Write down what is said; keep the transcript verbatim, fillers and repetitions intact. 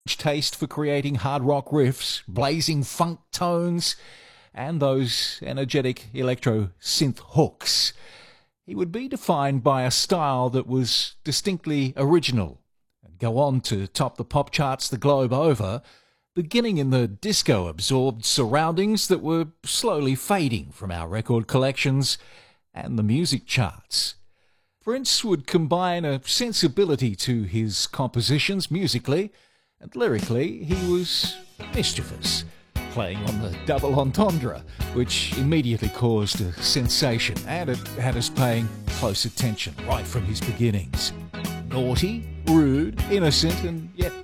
taste for creating hard rock riffs, blazing funk tones, and those energetic electro synth hooks. He would be defined by a style that was distinctly original and go on to top the pop charts the globe over, beginning in the disco-absorbed surroundings that were slowly fading from our record collections and the music charts. Prince would combine a sensibility to his compositions musically, and lyrically he was mischievous, playing on the double entendre, which immediately caused a sensation, and it had us paying close attention right from his beginnings. Naughty, rude, innocent, and yet